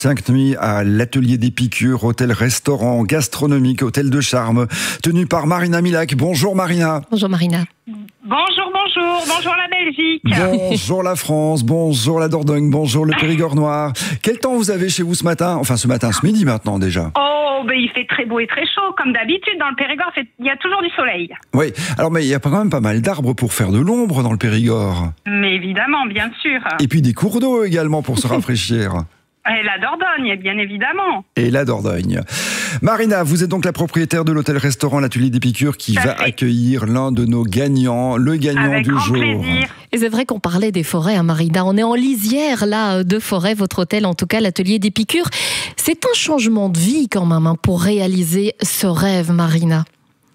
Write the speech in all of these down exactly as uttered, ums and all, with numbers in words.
Cinq nuits à l'atelier d'Épicure, hôtel-restaurant, gastronomique, hôtel de charme, tenu par Marina Milac. Bonjour Marina. Bonjour Marina. Bonjour, bonjour, bonjour la Belgique. Bonjour la France, bonjour la Dordogne, bonjour le Périgord noir. Quel temps vous avez chez vous ce matin? Enfin ce matin, ce midi maintenant déjà. Oh, ben il fait très beau et très chaud, comme d'habitude dans le Périgord, il y a toujours du soleil. Oui, alors mais il y a quand même pas mal d'arbres pour faire de l'ombre dans le Périgord. Mais évidemment, bien sûr. Et puis des cours d'eau également pour se rafraîchir. Et la Dordogne, bien évidemment. Et la Dordogne. Marina, vous êtes donc la propriétaire de l'hôtel-restaurant L'Atelier d'Épicure qui va fait. accueillir l'un de nos gagnants, le gagnant Avec du grand jour. plaisir. Et c'est vrai qu'on parlait des forêts, hein, Marina. On est en lisière là de forêt, votre hôtel, en tout cas l'Atelier d'Épicure. C'est un changement de vie quand même hein, pour réaliser ce rêve, Marina.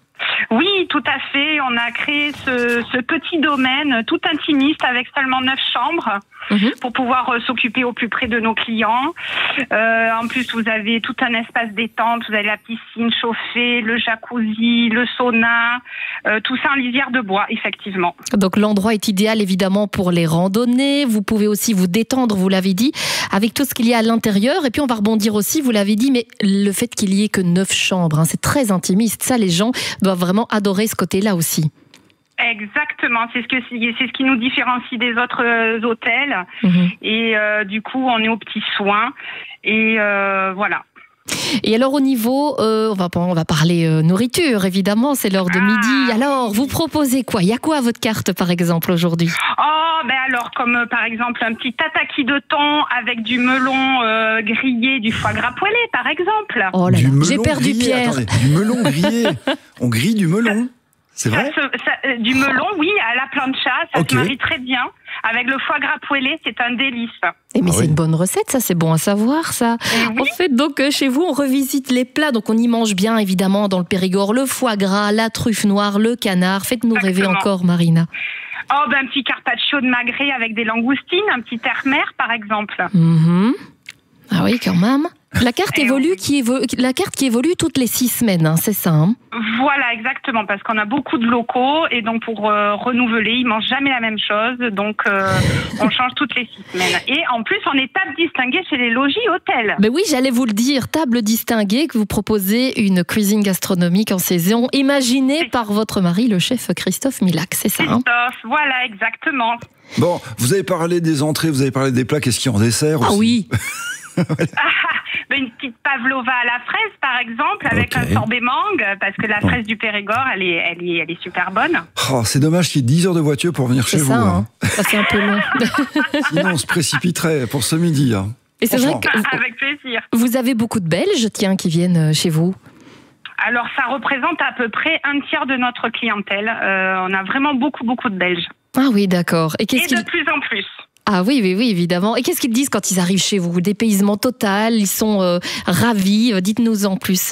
Oui, tout à fait. On a créé ce, ce petit domaine tout intimiste avec seulement neuf chambres mmh. pour pouvoir euh, s'occuper au plus près de nos clients. Euh, en plus, vous avez tout un espace détente. Vous avez la piscine chauffée, le jacuzzi, le sauna, euh, tout ça en lisière de bois, effectivement. Donc l'endroit est idéal évidemment pour les randonnées. Vous pouvez aussi vous détendre, vous l'avez dit, avec tout ce qu'il y a à l'intérieur. Et puis on va rebondir aussi, vous l'avez dit, mais le fait qu'il y ait que neuf chambres, hein, c'est très intimiste. Ça, les gens doivent vraiment adorer ce côté-là aussi. Exactement, c'est ce que c'est ce qui nous différencie des autres euh, hôtels. Mmh. Et euh, du coup, on est aux petits soins. Et euh, voilà. Et alors au niveau, euh, on va on va parler euh, nourriture évidemment, c'est l'heure de ah. midi. Alors vous proposez quoi? Il y a quoi à votre carte par exemple aujourd'hui? Oh ben alors comme euh, par exemple un petit tataki de thon avec du melon euh, grillé, du foie gras poêlé par exemple. Oh là là, j'ai perdu grillé. Pierre. Attendez, du melon grillé. On grille du melon. C'est vrai? ça, ça, euh, Du melon, oui, à la plancha, ça okay. se marie très bien. Avec le foie gras poêlé, c'est un délice. Et mais ah c'est oui. une bonne recette, ça, c'est bon à savoir, ça. Oui. En fait, donc, chez vous, on revisite les plats. Donc, on y mange bien, évidemment, dans le Périgord. Le foie gras, la truffe noire, le canard. Faites-nous rêver encore, Marina. Oh, ben, un petit carpaccio de magret avec des langoustines, un petit terre-mer, par exemple. Mm-hmm. Ah oui, quand même. La carte, évolue, oui. qui évolue, la carte qui évolue toutes les six semaines, hein, c'est ça hein? Voilà, exactement, parce qu'on a beaucoup de locaux et donc pour euh, renouveler, ils mangent jamais la même chose, donc euh, on change toutes les six semaines. Et en plus, on est table distinguée chez les logis hôtels. Mais oui, j'allais vous le dire, table distinguée, que vous proposez une cuisine gastronomique en saison, imaginée c'est... par votre mari, le chef Christophe Milac, c'est ça hein? Christophe, voilà, exactement. Bon, vous avez parlé des entrées, vous avez parlé des plats, qu'est-ce qu'il y a en dessert aussi? Ah oui. ah, une petite pavlova à la fraise par exemple avec okay. un sorbet mangue parce que la fraise oh. du Périgord elle est, elle est, elle est super bonne. Oh, c'est dommage qu'il y ait dix heures de voiture pour venir c'est chez ça, vous. Hein. Hein. Ça, c'est un peu long. Sinon on se précipiterait pour ce midi. Hein. Et c'est vrai que avec plaisir. Vous avez beaucoup de Belges tiens, qui viennent chez vous? Alors ça représente à peu près un tiers de notre clientèle. Euh, on a vraiment beaucoup beaucoup de Belges. Ah oui d'accord. Et, qu'est-ce Et de qu'il... plus en plus. Ah oui, oui, oui, évidemment. Et qu'est-ce qu'ils disent quand ils arrivent chez vous? Dépaysement total, ils sont euh, ravis. Dites-nous en plus.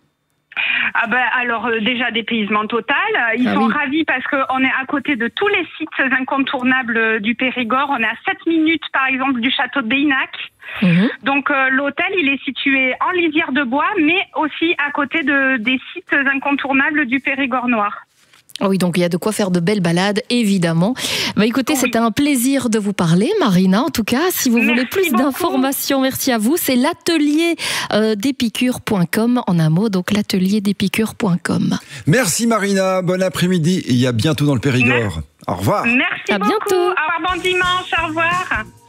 Ah ben alors euh, déjà dépaysement total. Ils ah sont oui. ravis parce qu'on est à côté de tous les sites incontournables du Périgord. On est à sept minutes par exemple du château de Béinac. Mmh. Donc euh, l'hôtel il est situé en lisière de bois, mais aussi à côté de, des sites incontournables du Périgord noir. Oh oui, donc il y a de quoi faire de belles balades, évidemment. Bah écoutez, oui. C'était un plaisir de vous parler, Marina. En tout cas, si vous merci voulez plus beaucoup. d'informations, merci à vous. C'est l'atelier euh, d'épicure point com en un mot, donc l'atelier d'épicure point com. Merci Marina, bon après-midi et à bientôt dans le Périgord. Merci. Au revoir. Merci à beaucoup. bientôt. Au revoir, bon dimanche, au revoir.